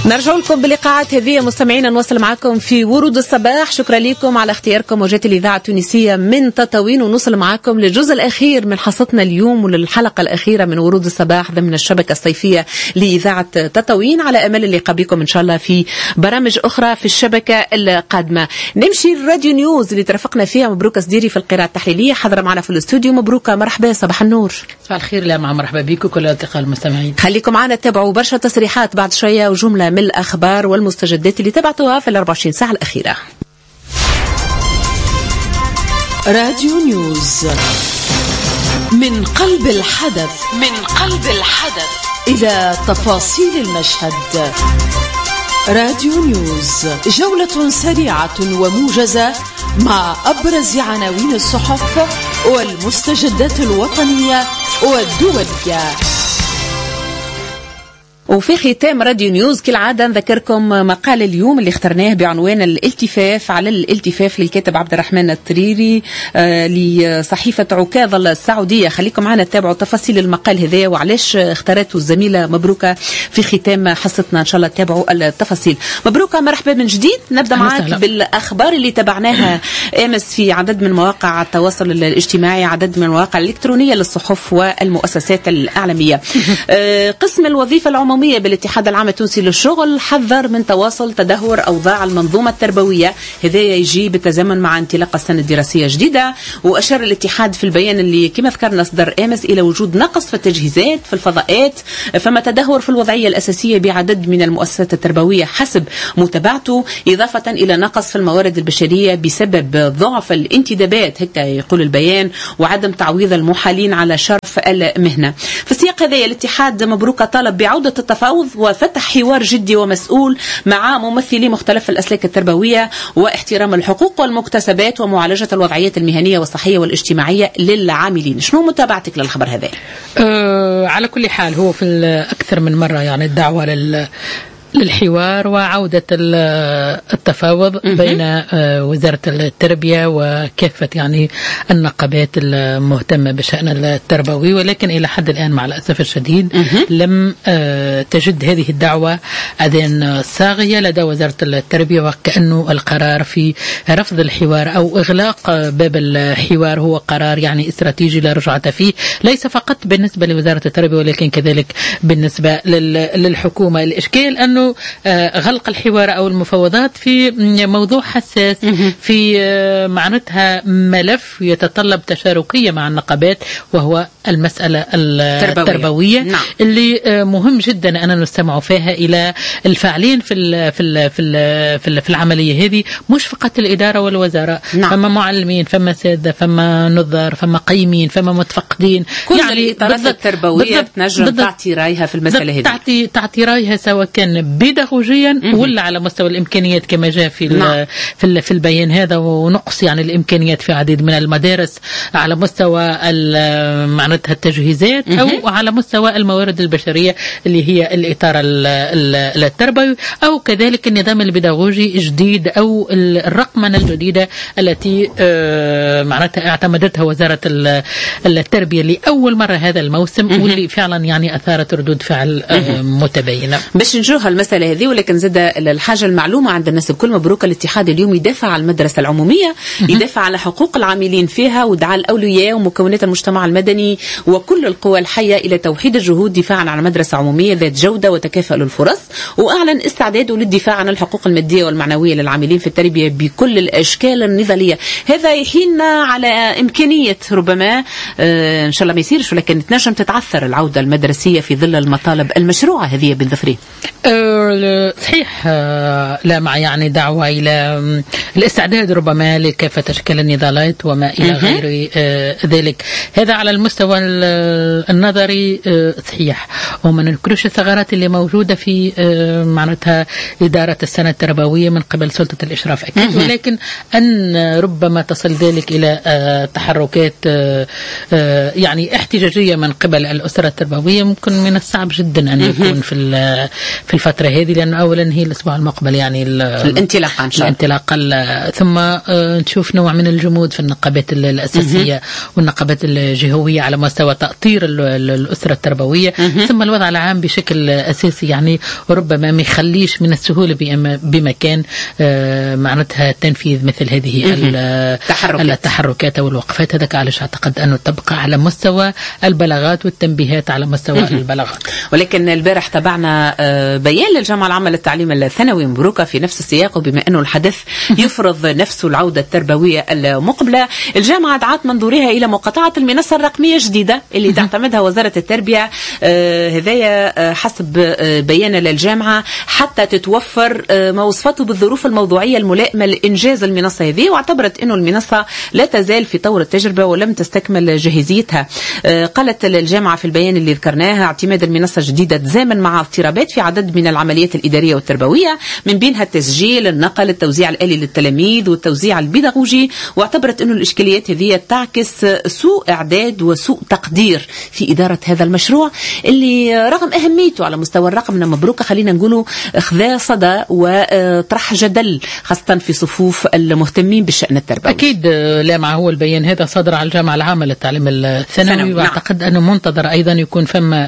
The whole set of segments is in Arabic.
نرجع لكم بلقاءات هذه مستمعينا، نواصل معكم في ورود الصباح. شكرا لكم على اختياركم موجات الإذاعة التونسية من تطاوين، ونوصل معكم للجزء الأخير من حصتنا اليوم وللحلقة الأخيرة من ورود الصباح ضمن الشبكة الصيفية لإذاعة تطاوين، على أمل اللقاء بكم إن شاء الله في برامج أخرى في الشبكة القادمة. نمشي الراديو نيوز اللي ترافقنا فيها مبروك صديري في القراءة التحليلية، حضر معنا في الاستوديو. مبروك، مرحبا، صباح النور. صباح الخير. لا مع مرحبا بكم كل الأصدقاء المستمعين. خليكم معنا، تابعوا برشا تصريحات بعد شوية وجملة من الأخبار والمستجدات اللي تبعتوها في 24 ساعة الأخيرة. راديو نيوز من قلب الحدث، إلى تفاصيل المشهد. راديو نيوز، جولة سريعة وموجزة مع أبرز عناوين الصحف والمستجدات الوطنية والدولية. وفي ختام راديو نيوز كالعادة نذكركم مقال اليوم اللي اخترناه بعنوان الالتفاف على الالتفاف للكاتب عبد الرحمن الطريري لصحيفة عكاظ السعودية. خليكم معنا تتابعوا تفاصيل المقال هذا وعلاش اختارته الزميلة مبروكة في ختام حصتنا. إن شاء الله تتابعوا التفاصيل. مبروكة، مرحبا من جديد. نبدأ معك بالأخبار اللي تابعناها أمس في عدد من مواقع التواصل الاجتماعي، عدد من المواقع الإلكترونية للصحف والمؤسسات الإعلامية. قسم الوظيفة العمومية بالاتحاد العام التونسي للشغل حذر من تواصل تدهور أوضاع المنظومة التربوية، هذا يجي بالتزامن مع انطلاق السنة الدراسية الجديدة. وأشار الاتحاد في البيان اللي كما ذكرنا صدر أمس إلى وجود نقص في التجهيزات في الفضاءات، فما تدهور في الوضعية الأساسية بعدد من المؤسسات التربوية حسب متابعته، إضافة إلى نقص في الموارد البشرية بسبب ضعف الانتدابات، هكذا يقول البيان، وعدم تعويض المحالين على شرف المهنة. في السياق هذا الاتحاد مبروك طالب بعودة التفاوض وفتح حوار جدي ومسؤول مع ممثلي مختلف الأسلاك التربوية واحترام الحقوق والمكتسبات ومعالجة الوضعيات المهنية والصحية والاجتماعية للعاملين. شنو متابعتك للخبر هذا؟ على كل حال هو في أكثر من مرة يعني الدعوة للحوار وعودة التفاوض بين وزارة التربية وكافة يعني النقابات المهتمة بشأن التربوي، ولكن إلى حد الآن مع الأسف الشديد لم تجد هذه الدعوة أذان صاغية لدى وزارة التربية، وكأنه القرار في رفض الحوار أو إغلاق باب الحوار هو قرار يعني استراتيجي لا رجعة فيه، ليس فقط بالنسبة لوزارة التربية ولكن كذلك بالنسبة للحكومة. الإشكال أنه غلق الحوار أو المفاوضات في موضوع حساس، في معناتها ملف يتطلب تشاركية مع النقابات، وهو المسألة التربوية. نعم. اللي مهم جدا أن نستمع فيها إلى الفاعلين في العملية هذه، مش فقط الإدارة والوزارة. نعم. فما معلمين، فما سادة، فما نظار، فما قيمين، فما متفقدين، كل يعني الإطارات التربوية تنجم تعطي رأيها في المسألة هذه، تعطي رأيها سواء كان بيداغوجيا ولا على مستوى الإمكانيات كما جاء في البيان هذا، ونقص يعني الإمكانيات في عديد من المدارس على مستوى معناتها التجهيزات أو على مستوى الموارد البشرية اللي هي الإطار التربوي، أو كذلك النظام البيداغوجي الجديد أو الرقمنة الجديدة التي معناتها اعتمدتها وزارة التربية لأول مرة هذا الموسم، واللي فعلا يعني أثارت ردود فعل متباينة. باش نشوفها المسألة هذه، ولكن زاد الحاجة المعلومة عند الناس الكل. مبروك، الاتحاد اليوم يدافع عن المدرسة العمومية، يدافع على حقوق العاملين فيها ودعا الأولياء ومكونات المجتمع المدني وكل القوى الحية إلى توحيد الجهود دفاعا عن مدرسة عمومية ذات جودة وتكافؤ الفرص، وأعلن استعداده للدفاع عن الحقوق المادية والمعنوية للعاملين في التربية بكل الأشكال النضالية. هذا يحيلنا على إمكانية ربما إن شاء الله ما يصيرش، ولكن تنجم تتعثر العودة المدرسية في ظل المطالب المشروعة هذه بالظفري. صحيح. لا مع يعني دعوة إلى الاستعداد ربما لكافة أشكال النضالات وما إلى غير ذلك. هذا على المستوى النظري صحيح، وما ننكرش الثغرات اللي موجودة في معناتها إدارة السنة التربوية من قبل سلطة الإشراف أكيد، ولكن أن ربما تصل ذلك إلى تحركات يعني احتجاجية من قبل الأسرة التربوية ممكن من الصعب جدا أن يكون في الفترة الفترة هذه، لأنه أولا هي الأسبوع المقبل يعني الانطلاقة إن شاء الله، الانطلاقة، ثم نشوف نوع من الجمود في النقابات الأساسية والنقابات الجهوية على مستوى تأطير الأسرة التربوية، ثم الوضع العام بشكل أساسي يعني ربما ما يخليش من السهولة بمكان معناتها تنفيذ مثل هذه التحركات والوقفات. هذا علاش أعتقد أنه تبقى على مستوى البلاغات والتنبيهات على مستوى البلاغات. ولكن البارح تابعنا بيان للجامعة العامة للتعليم الثانوي مبروكة في نفس السياق، وبما أنه الحدث يفرض نفسه العودة التربوية المقبلة، الجامعة دعت منظورها إلى مقاطعة المنصة الرقمية الجديدة اللي تعتمدها وزارة التربية، هذايا حسب بيان للجامعة، حتى تتوفر ما وصفته بالظروف الموضوعية الملائمة لإنجاز المنصة هذه، واعتبرت أنه المنصة لا تزال في طور التجربة ولم تستكمل جاهزيتها. قالت الجامعة في البيان اللي ذكرناها اعتماد المنصة الجديدة تزامن مع اضطرابات في عدد من العمليات الإدارية والتربوية، من بينها التسجيل، النقل، التوزيع الآلي للتلاميذ والتوزيع البيداغوجي، واعتبرت أنه الإشكاليات هذه تعكس سوء إعداد وسوء تقدير في إدارة هذا المشروع اللي رغم أهميته على مستوى الرقم مبروكة خلينا نقوله خذا صدى وطرح جدل خاصة في صفوف المهتمين بالشأن التربوي. أكيد لامع هو البيان هذا صدر على الجامعة العامة للتعليم الثانوي، واعتقد أنه منتظر أيضا يكون فما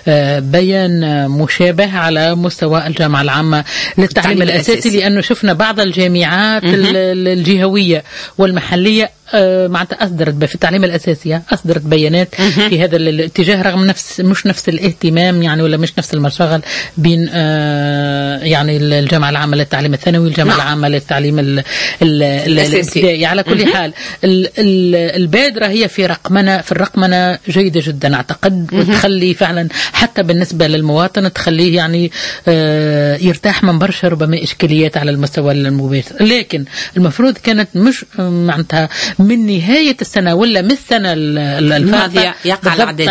بيان مشابه على مستوى الجامعة العامة للتعليم الأساسي، لأنه شفنا بعض الجامعات الجهوية والمحلية معناتها أصدرت في التعليم الأساسية أصدرت بيانات في هذا الاتجاه، رغم مش نفس الاهتمام يعني ولا مش نفس المشاغل بين يعني الجامعة العامة للتعليم الثانوي والجامعة العامة للتعليم الابتدائي. على كل حال البادرة هي في الرقمنة جيدة جدا أعتقد، وتخلي فعلا حتى بالنسبة للمواطن تخليه يعني يرتاح من برشا ربما إشكاليات على المستوى المباشر، لكن المفروض كانت مش معناتها من نهاية السنة ولا من السنة الماضية يقع العدد